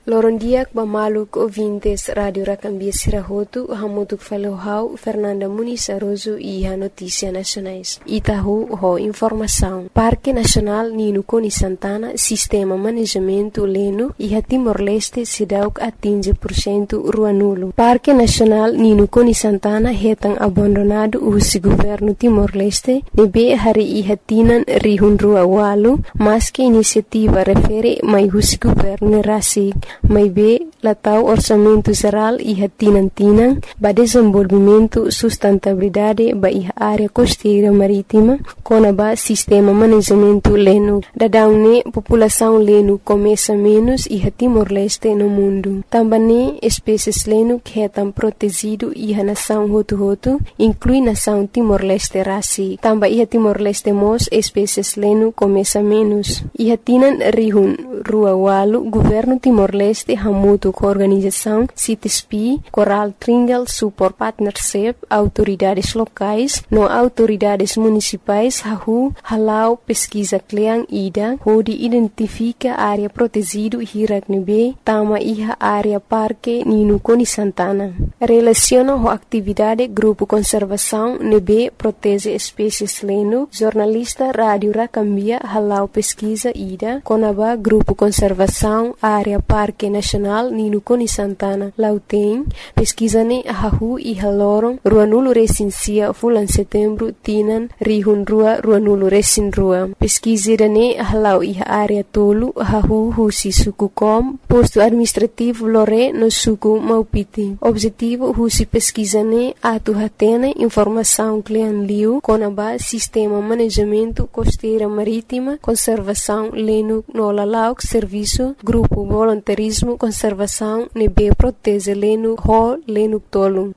Lorondiak Bamaluk ouvintes Rádio Racambia Sirahotu, Hamutuk Falohau, Fernanda Muniz Aroso e a Notícia Nacionais. Itahu, ho informação. Parque Nacional Nino Coni Santana, Sistema Manejamento Leno e a Timor-Leste Sidauk atinge % rua nulo. Parque Nacional Nino Coni Santana retan abandonado o governo Timor-Leste, nebe hari ihatinan rihun rua walu, mas que iniciativa refere mai governo Rasig. Mai be latau orçamento geral e tinang ba desenvolvimento sustentabilidade ba área costeira marítima com ba sistema manejamento leno dadaune população leno começa menos e Timor-Leste no mundo também espécies leno que estão protegido e a nação hotu inclui nação Timor-Leste raci também Timor-Leste mos espécies leno começa menos e tinan rihun rua walu governo Timor-Leste hamutu com organização CITESP, Coral Tringal Support Partnership, autoridades locais, no autoridades municipais, halau pesquisa Kleang Ida, onde identifica área protegida Hiraknebe, tama iha área Parque Nino Coni Santana. Relaciona a atividade Grupo Conservação Nebe protege espécies leno, jornalista Rádio Racambia, halau pesquisa Ida, Conaba Grupo Conservação, área Parque Nacional Nino Coni Santana, Lauteng, pesquisa-ne hahu e halorong, rua nulo recensia fulan setembro, tinan, rihun rua nulo recin rua. Pesquisa-ne halau e área tolo, hahu husi suku kom, posto administrativo lore no suku maupiti. Objetivo husi pesquisa-ne atu hatene informação klean liu, conaba sistema manejamento costeira marítima, conservação leno no lalauk serviço, grupo voluntarismo conservação nebe protege leno ho leno tolu.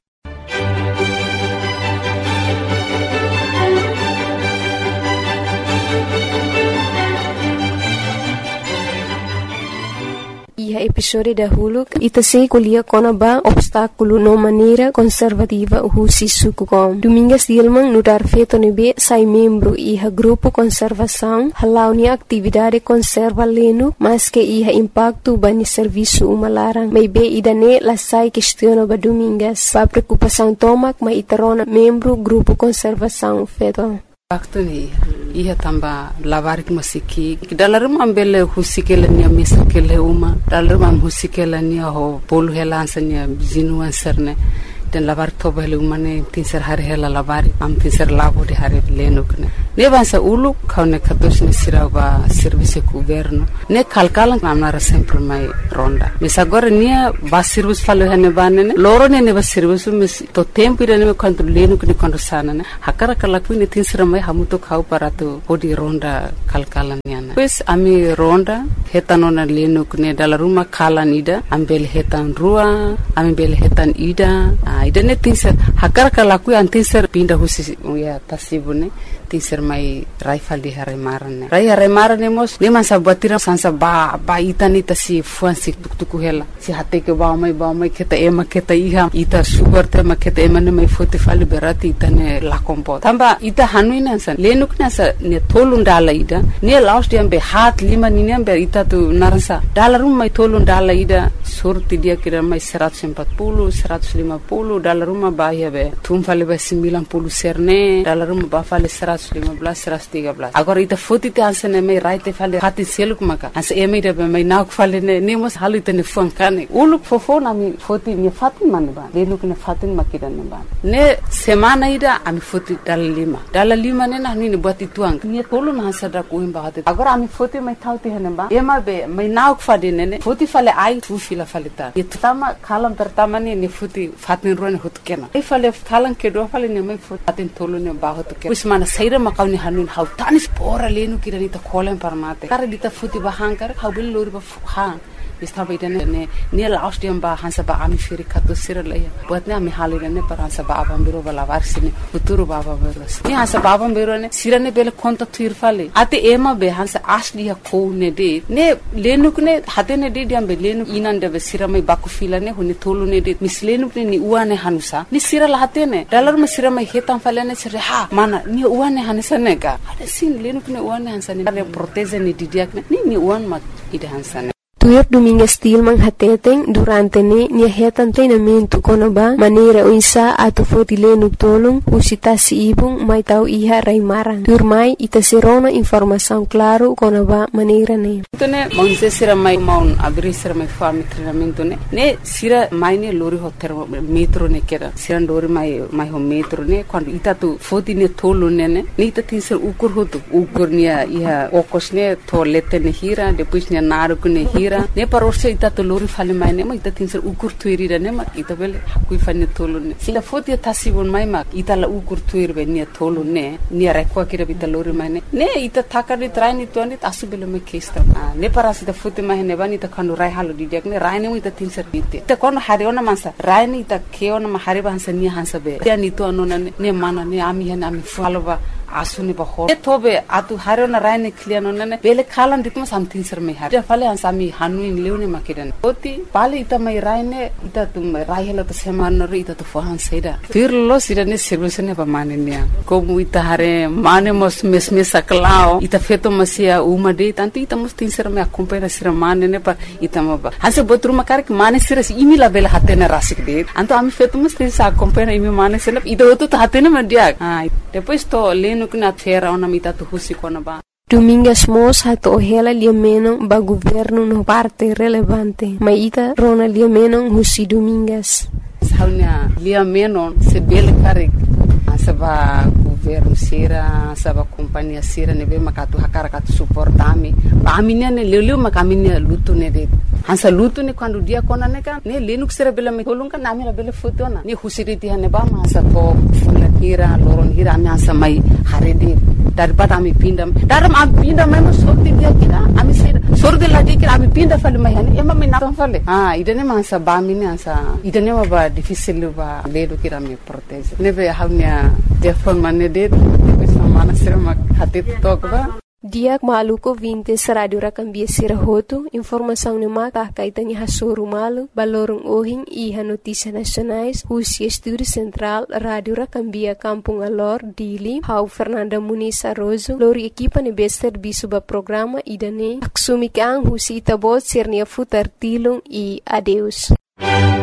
E a episódio da Huluk itase kulia konaba obstáculo no maneira conservativa husi sukukom. Domingas Dilman nudar feto nebe sai membro e a grupo conservação halau ni atividade conserva leno mas que ia impacto bani serviço umalarang. May be idane la sai questiona ba domingas. Pa preocupação tomak may itarona membro grupo conservação feto. Waktu ni ia tamba lavar ki masiki dalam ambele husikela ni misakele uma dalam husikela ni ho polu helansanya zinuan serne dan lavar tobele umane tinser hari hela lavar am tinser labo di hari lenukne ne bansa ulu kaune katos ni siraba service governo ne kalkalan amnara sempre mai ronda misagora nia basirus falo hane banene loro ne basirus mis to tempo ida ne control lenukne conversana ne hakara kalaku ne tinser mai hamuto khau parato odi ronda kalkalan niana pues ami ronda hetanona lenukne dalaruma kalan ida ambel hetan rua ambel hetan ida ida ne tinser hakara kalaku an tinser pinda husi ya tasibune tinser mai raifal di hare marane mos ne man sabatira sansa ba itani tasi fuansi tuku hela si hate ke ba mai keta iha ita sugar te ma keta ema ne mai fote fali berati itane la kompo tamba ita hanuina san lenuk na sa ne tolun dala ida ne laus diambe hat lima niambe ita tu narasa dalarum mai tolun dala ida surti dia kira mai 140 150 dalaruma ba yabe tum fali ba 90 serne dalaruma ba fali 115 agora ita foto te ansene mai raite fale hati seluk maka as emi de mai nauk fale ne mos halite ne funkane uluk fofona mi foto mi fatin man ba lenuk ne fatin makida ne ba ne semana ida ami foto dala lima ne na ni buat ituang ni tolu na sada ko imba hati agora ami foto mai thauti hene ba ema be mai nauk fade ne foto fale ai tu fila fale ta itama kalam pertama ne foto fatin ron hot kena ai fale kalan ke do fale ne mai foto fatin tolu ne ba hot kena usmana saira makawni hanun hau tanis pora lenu kirani ta kolen parmate kare dita futi bahangkar hau bil lori ba ha istaba idane ne laus diam ba hansa ba ami firi kato siralaya buatne ami halire ne par hansa ba abam biro bala varsine futuro baba beros ni hansa ba abam biro ne sirane bele konta tuir fale ate ema be hansa asli ha ko ne de ne lenu ne hate ne de diam be lenu inan de sirame baku fila ne huni tolu ne de mislenu ne ni uane hanusa ni sirala hate ne dalar me sirame hetam fale ne sire ha mana ni uane hanisa ne ga ade sin lenu ne uane hansa ne proteze ne didiak ne ni uan mat ide hansa ne Tuir Domingues Tilman hateteng durante nia hetan treinamento konaba maneira o insa ato fotile tolong usita si ibung mai tau iha raimaran. Tuir mai ita serona informação claro konaba maneira ne. Tone monse sira mai maun abri sira mai fami treinamento ne sira mai ne lori ho metro ne kera sira lori mai ho metro ne quando ita tu foti ne tolo ne ita tin sir ukur nia iha okos ne to lete ne hira depois ne naru ne hira ne parorse ita to lori fale mai ne ma ita tin sir ukur tuiri ne ma ita bele hakui fane tolo ne sila foti tasibon mai ma ita la ukur tuiri be ne tolo ne rekwa kira ita lori mai ne ita takari traini to ne asu bele me kesta ne parasi da foti mai ne bani ita kanu rai halu di nek ne rai ne ita tin sir ite ita kono hariona mansa rai ne ita keona ma hari bansa ni hansa be ya ni to anona ne mana ne ami hana ami faloba asuni ba ho tobe atu hariona rai ne kliano ne bele khalan ditma something sir me har fale han sami hanu in leune makidan oti pale ita mai rai ne ita tum rai hela to seman ro ita to fohan seida firlo sida ne service ne ba mane ne ko mu ita hare mane mos mes saklao ita feto masia uma de tanto ita mos tin sir me acompanha sir mane ne pa ita ma ba hanse botru makar ki mane sir imi la bele hatena rasik de anto ami feto mos tin sa acompanha imi mane sir ida to hatena mandia depois to leno kuna fera ona mita to husi kona ba Domingues Mos hato hela liamenon ba governo no parte relevante maita rona liamenon husi Domingues saunya liamenon se bele karik saba governo sira saba companhia sira ne be makatu hakara katu suportami ba aminia ne leu makaminia lutu ne de hansa lutu ne quando dia kona ne kan ne lenuk sira bela me kolunga na amira bela fotona ne husiriti hane ba ma sa to funa hira loron hira ami hansa mai harede daripada ami pinda daram ami pinda mai mo sorti dia kira ami sira sorti la dia kira ami pinda fale mai hane ema me na fale idane ma hansa ba mini hansa idane ma ba difficile ba ledo kira me protege ne be haunya telefon mane de mana sira mak hati tokba Diak maluko vintes Radio Rakambia Sirahoto, informação ne maka kaitanya hasuru malu, balorong ohing iha notícia nacionais, Husi Estúdio Central, Radio Rakambia Kampung Alor, Dili, Hau Fernanda Muniz Arrozo, lori equipa ne bester bisuba programa idane, aksumikang Husi Itabot Sirnia Futar Tilung e adeus.